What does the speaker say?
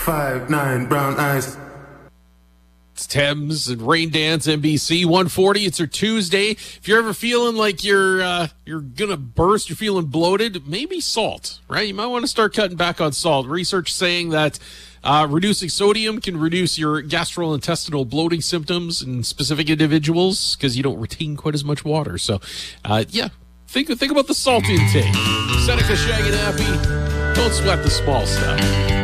5'9", brown eyes. It's Thames and Rain Dance, NBC 140. It's our Tuesday. If you're ever feeling like you're gonna burst, you're feeling bloated, maybe salt, right? You might want to start cutting back on salt. Research saying that reducing sodium can reduce your gastrointestinal bloating symptoms in specific individuals because you don't retain quite as much water. So, think about the salt intake. Seneca, Shag and Happy. Don't sweat the small stuff.